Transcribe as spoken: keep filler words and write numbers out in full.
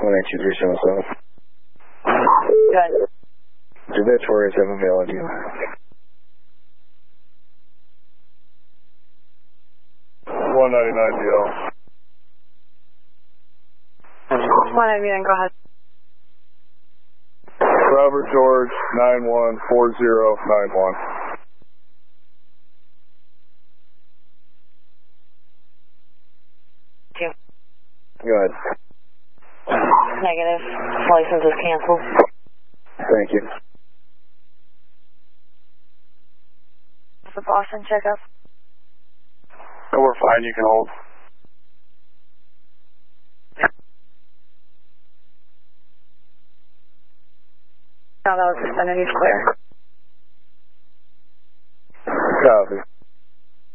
one eight two three seven seven. Good. Do the tourists have available? one ninety-nine D L. one ninety-nine, go ahead. Robert George, nine one four zero nine one. Thank you. Go ahead. Negative. License is canceled. Thank you. The Boston checkup. No, we're fine. You can hold. No, that was suspended. He's clear. Copy.